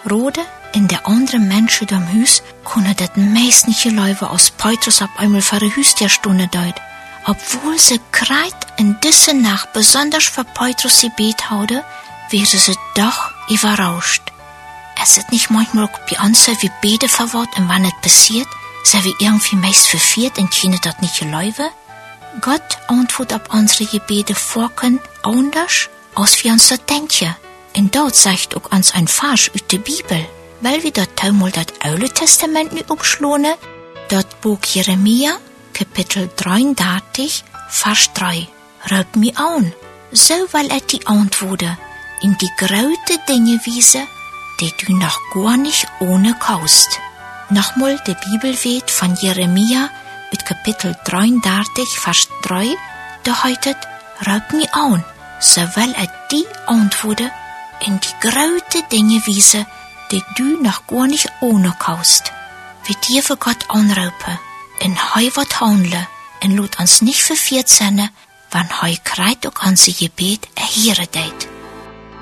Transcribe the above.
Rode in der andere Menschen im Hus kunnen dat meist nicht geloven als Petrus op einmal voor de Hüstersstunde deut. Obwohl sie kreit in diese Nacht besonders für Petrus gebet houden, wäre sie doch überrascht. Es ist nicht manchmal auch bei uns, wie beten verwort und wann es passiert, sei wir irgendwie meist verfehlt und können das nicht geloven? Gott antwortet auf unsere Gebete vorken anders, als wir uns das denken. Und dort sagt auch uns ein Vers aus der Bibel, weil wir dort einmal das Alte Testament nicht umschlohnen, dort Buch Jeremia, Kapitel 33, Vers 3. Rüb mi an, so weil die Antworten in die große Dinge wiese, die du noch gar nicht ohne kaust. Nochmal die Bibelwort von Jeremia mit Kapitel 33, Vers 3, da heißt, rüb mi an, so weil die Antworten in die große Dinge wiese, die du noch gar nicht ohne kaust. Wir dürfen Gott anrufen, in Heu wat handeln, und lot uns nicht verfehlt sein, wann Heu kreit auch unser Gebet erhören deit.